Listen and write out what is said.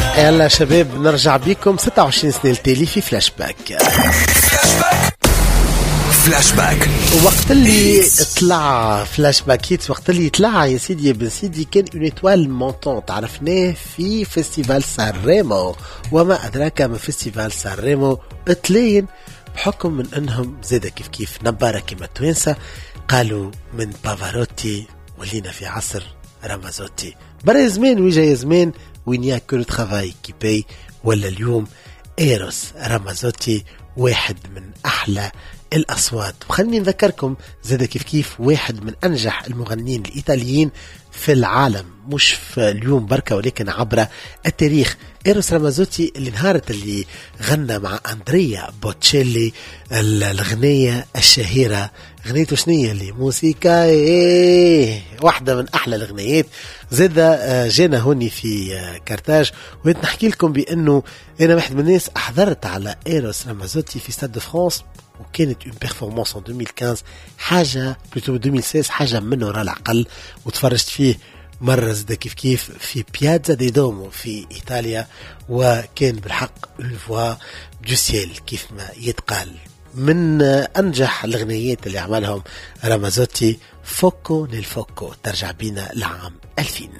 يلا شباب نرجع بيكم 26 سنة التالي في فلاش باك. فلاش باك وقت اللي طلع فلاش باكيت، وقت اللي طلع يا سيدي يا بن سيدي كان اون ايتوال مونتونت عرفناه في فيستيفال سانريمو. وما أدراك ما فيستيفال سانريمو اتلين بحكم من انهم زاد كيف نبارة كما توينسا قالوا من بافاروتي ولينا في عصر رامازوتي. برا زمان ويجا زمان وين ياكل كل ترافاي كي باي. ولا اليوم ايروس رامازوتي واحد من احلى الأصوات. وخليني نذكركم زاد كيف واحد من أنجح المغنيين الإيطاليين في العالم، مش في اليوم بركة ولكن عبر التاريخ. إيروس رامازوتي اللي نهارت اللي غنى مع أندريا بوتشيلي الغنية الشهيرة، غنيته شنية اللي موسيقى واحدة من أحلى الغنيات. زاد جينا هوني في كارتاج ونحكي لكم بأنه أنا واحد من الناس أحضرت على إيروس رامازوتي في ستاد دو فرانس، وكانت اون بيرفورمانس ان 2015 حاجه بلوتو 2016 حاجه منه على العقل. وتفرجت فيه مره زاد كيف في بيازا دي دومو في ايطاليا، وكان بالحق اون فوا دو سيل كيف ما يتقال. من انجح الغنيات اللي عملهم رامازوتي فوكو نيل فوكو ترجع بينا لعام 2000.